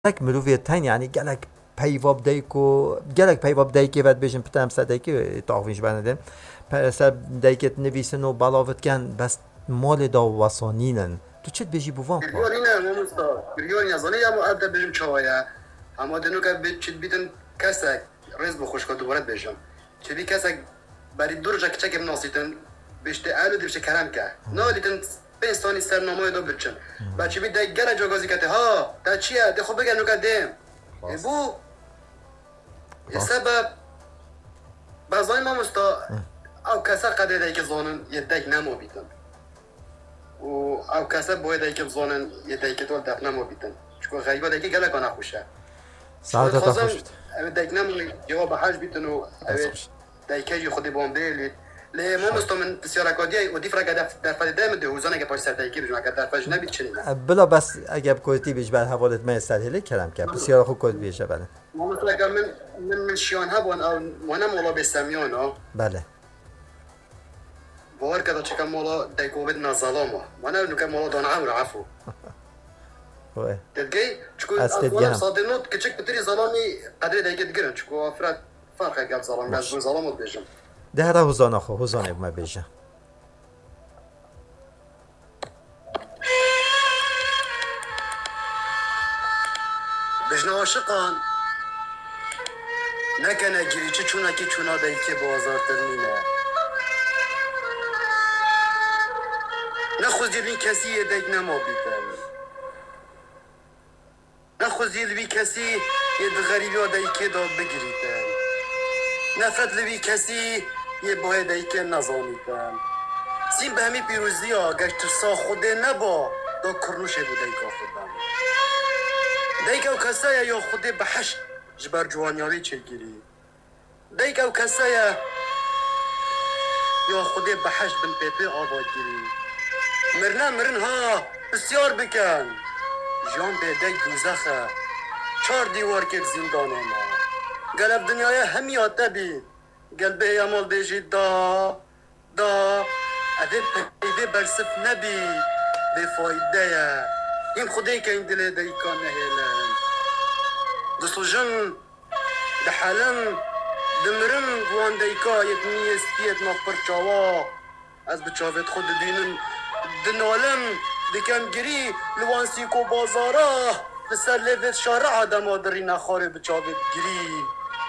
گلک مروی تن یعنی گلک پیواب دیکو گلک پیواب دیکی ود بیشن پتام صدیکی تعویض بندن پس دیکت نویسن و بالاوت کن بس مال دا واسانینن تو چت بیشی بوام بیاری نه مامستا بیاری نزانی یا معدل بیشم چوایا اما دنو که بیت چت بیتن کسک رز بخوش کد دوباره بیشم چه بی کسک برای دور جک چک مناسیتن بیشتر آلو دیوش کلام که نه دیتن پنجستانی سرنامه دو بچن بچه بی دیگر گل جاگازی کته ها تا چیه ده خوب بگن نو کدیم بو سبب بعضای مامستا او کسا قدر دیگه زانن یه دیگ نمو بیتن و او کسا باید دیگه زانن یه دیگه دول دفن نمو بیتن چون غریبه دیگه گله کنه خوشه ساعت تا خوش او دیگ نمو جواب حج بیتن و او دیگه خودی بام بیلید لی مامستا من بسیار کادی و دیفر که در فد دم ده وزانه که پاش سر دیگه بجون که در فج نبید چنین بلا بس اگه کوتی بیش بر حوالت من استدلال کردم که بسیار خوب کد بیشه بله مامستا که من شیان ها بون او منم ولا بسمیان ها بله باور كذا شكل مولا دايكوبيد نظلامه وانا انه كان مولا دون عامر عفو هو تلقي تشكو انا صادنوت كتشك بتري ظلامي قدري دايك تقرن تشكو افراد فرق قال ظلام لازم ظلامه بيجم ده هذا هزان اخو هزان ما بيجم بجنا عاشقان نکنه گیری چه چونا کی چونا دایک بازار ترمینه نخوزی بی کسی دیگ نما بیتن نخوزی بی کسی یه غریبی ها دیگه دا بگیریتن نفرت لبی کسی یه باه دیگه نزانیتن سیم به همی پیروزی ها گشت سا خوده نبا دا کرنوشه بو دیگه خودم دیگه و کسای یا خوده به حشت جبر جوانیاوی چه گیری دیگه و کسای یا خوده به حشت بن پیپی آباد گیری مرن ها بسیار بکن جان به دیگ دوزخه 4 دیوار که زندانه ما قلب دنیای همیاته بید قلبه یمال بیجی دا ادب پیده برسف نبید به فایده این خودی که این دل دیکان نهیلن دستو جن دحالن دمرن وان دیکا یت نیستیت ناخبر چاوا از بچاوت خود دینن دنالم دکم گری لوانسی کو بازارا بسر لیوت شارع آدم آدری نخاره بچاوت گری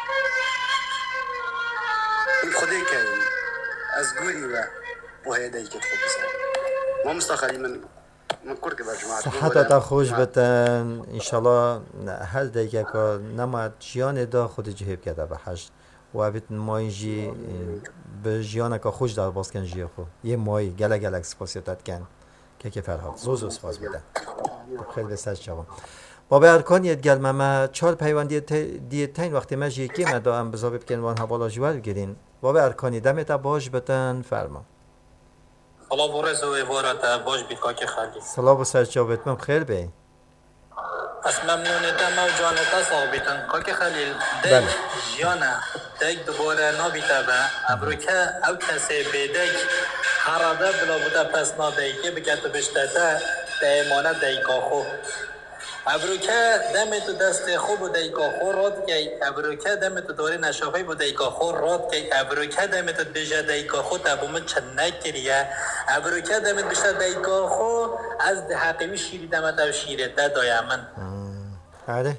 این خودی که از گوری و بوهیده ای که خود بسر ما مستخری من کرد که بر جماعت صحت تا خوش بتن انشالله هر دیگه که نماد جیان دا خود جهیب کرده به حج و بیت مایجی به جیان که خوش دار باز کن جیه خو یه مای گله سپاسیتت کن که فرهاد زوزو سپاس بده خیلی بسیار شما بابا ارکان یه گل ماما 4 پیوندی دیتین وقتی ماجی کی مدا ام بزاوی بکن وان حوالا جوال گرین بابا ارکانی دمت باش بتن فرما الله برز و عبارت باش بیکا که خالی سلام و سرچاوت من خیر بی از ممنونیتم و جانتا ثابتن که خلیل دیگ جانا دیگ دوباره نابیتا با ابروکه او کسی بیدیگ حراده بلا بوده پس نادیگه بکت بشتته دیمانه دیگا خو ابروکه دم تو دست خوب و دیگا خو راد که ابروکه دم تو داری نشافی و دیگا خو راد که ابروکه دم تو بیجه دیگا خو تبوم چنک کریه ابروکه دم بیشتر دیگا خو از ده حقیمی شیری دمت او شیره ده دایمن آره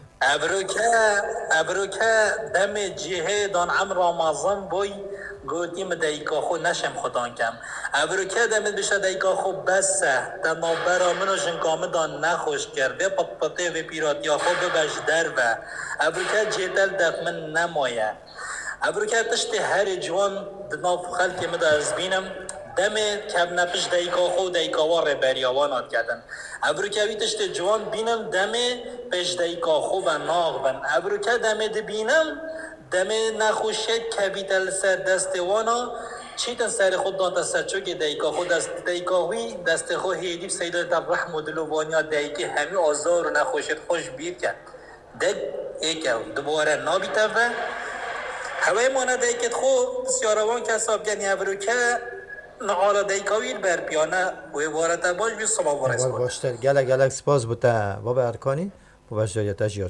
ابروکه دم جهه دان عمر رمضان بوی گوتیم دیگا خو نشم خودان کم ابروکه دم بیشتر دیگا خو بسه تنابرا منو شنکامه دان نخوش کرده پاپاته و پیراتیا خو ببش در و ابروکه جدل دف من نمایه ابروکه تشت هر جوان دناف خلک مده از بینم دم کب نپش دیگا خو دیگا وار بریاوانات کردن ابروکه ویتشت جوان بینم دم پش دیگا خو و ناغ بن ابروکه دم ده بینم دم نخوشه کبیتل سر دست وانا چیتن سر خود دانتا سرچو که دیگا خود دست دیگاوی دست خو هیدیب سیده در رحم و دلوانیا دیگه همی آزار و نخوشت خوش بیر کرد دگ ایکو دوباره نابیتا و هوای مانه دیگت خو بسیاروان که حساب گنی ابروکه نعال دیگاویل بر پیانه و عبارت باش بی صبح بارست باشتر گلک سپاس بوده بابا ارکانی بابا جایتا جیار